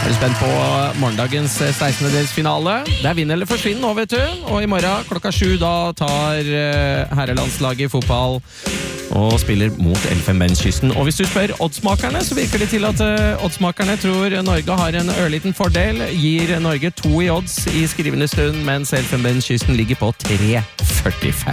Er du spent på morgendagens 16-delsfinale? Det vinn eller forsvinn nå, vet du. Og i morgen klokka 7 da tar herrelandslaget i fotball og spiller mot Elfenbenskysten. Og hvis du spør oddsmakerne, så virker det til at oddsmakerne tror Norge har en ørliten fordel, gir Norge 2 i odds i skrivende stund, mens Elfenbenskysten ligger på 3,45.